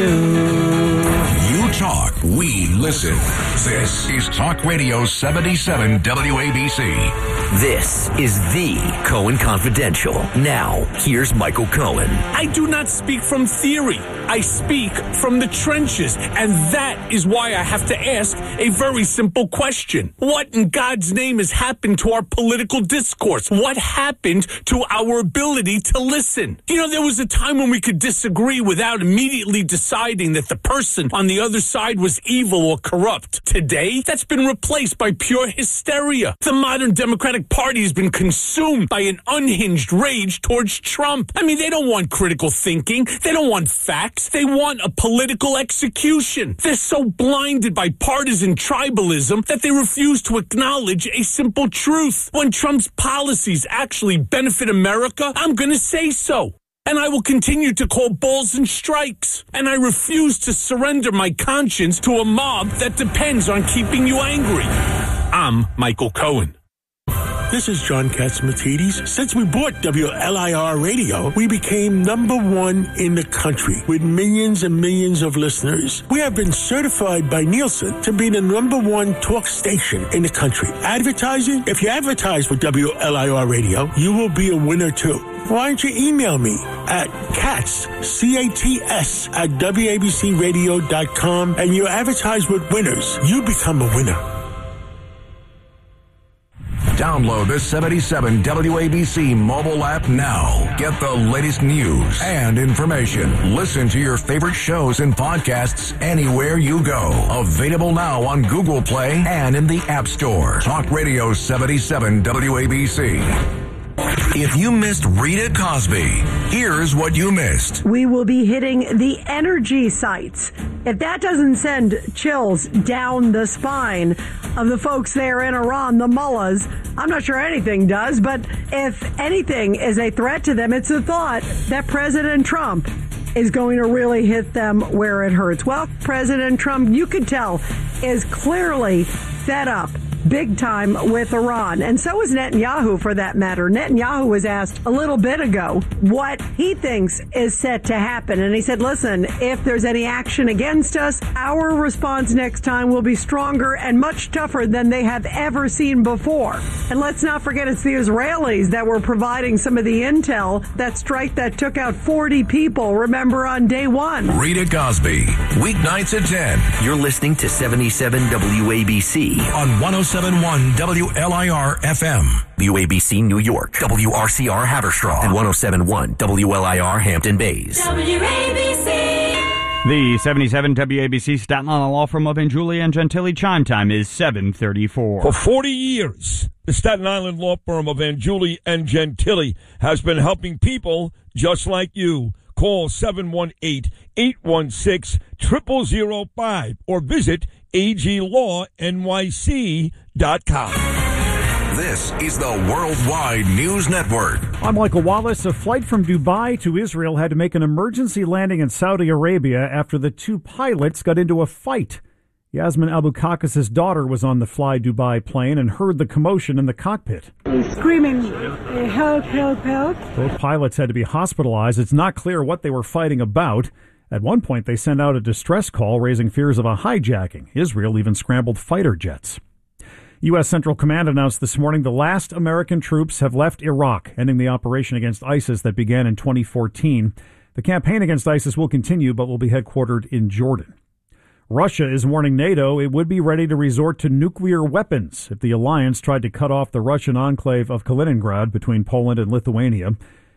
You talk, we listen. This is Talk Radio 77 WABC. This is the Cohen Confidential. Now, here's Michael Cohen. I do not speak from theory. I speak from the trenches. And that is why I have to ask a very simple question. What in God's name has happened to our political discourse? What happened to our ability to listen? You know, there was a time when we could disagree without immediately deciding that the person on the other side was evil or corrupt. Today, that's been replaced by pure hysteria. The modern Democratic Party has been consumed by an unhinged rage towards Trump. I mean, they don't want critical thinking. They don't want facts. They want a political execution. They're so blinded by partisan tribalism that they refuse to acknowledge a simple truth. When Trump's policies actually benefit America, I'm going to say so. And I will continue to call balls and strikes. And I refuse to surrender my conscience to a mob that depends on keeping you angry. I'm Michael Cohen. This is John Catsimatidis. Since we bought WLIR Radio, we became number one in the country with millions and millions of listeners. We have been certified by Nielsen to be the number one talk station in the country. Advertising? If you advertise with WLIR Radio, you will be a winner too. Why don't you email me at Cats, C-A-T-S, at WABCRadio.com, and you advertise with winners. You become a winner. Download the 77 WABC mobile app now. Get the latest news and information. Listen to your favorite shows and podcasts anywhere you go. Available now on Google Play and in the App Store. Talk Radio 77 WABC. If you missed Rita Cosby, here's what you missed. We will be hitting the energy sites. If that doesn't send chills down the spine of the folks there in Iran, the mullahs, I'm not sure anything does, but if anything is a threat to them, it's the thought that President Trump is going to really hit them where it hurts. Well, President Trump, you could tell, is clearly set up big time with Iran. And so is Netanyahu, for that matter. Netanyahu was asked a little bit ago what he thinks is set to happen. And he said, listen, if there's any action against us, our response next time will be stronger and much tougher than they have ever seen before. And let's not forget, it's the Israelis that were providing some of the intel, that strike that took out 40 people, remember, on day one. Rita Cosby, weeknights at 10. You're listening to 77 WABC On 107.1 WLIR FM. WABC New York, WRCR Haverstraw, and 107.1 WLIR Hampton Bays. WABC. The 77 WABC Staten Island law firm of Angiulia and Gentili chime time is 7:34. For 40 years, the Staten Island law firm of Angiulia and Gentili has been helping people just like you. Call 718-816-0005 or visit aglawnyc.com. This is the Worldwide News Network. I'm Michael Wallace. A flight from Dubai to Israel had to make an emergency landing in Saudi Arabia after the two pilots got into a fight. Yasmin Abu Kakas's daughter was on the Fly Dubai plane and heard the commotion in the cockpit. He's screaming, help, help, help. Both pilots had to be hospitalized. It's not clear what they were fighting about. At one point, they sent out a distress call, raising fears of a hijacking. Israel even scrambled fighter jets. U.S. Central Command announced this morning the last American troops have left Iraq, ending the operation against ISIS that began in 2014. The campaign against ISIS will continue, but will be headquartered in Jordan. Russia is warning NATO it would be ready to resort to nuclear weapons if the alliance tried to cut off the Russian enclave of Kaliningrad between Poland and Lithuania.